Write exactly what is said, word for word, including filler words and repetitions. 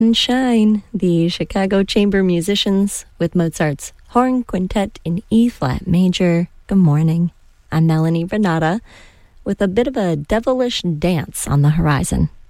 Shine, the Chicago Chamber Musicians with Mozart's Horn Quintet in E-flat major. Good morning. I'm Melanie Renata with a bit of a devilish dance on the horizon.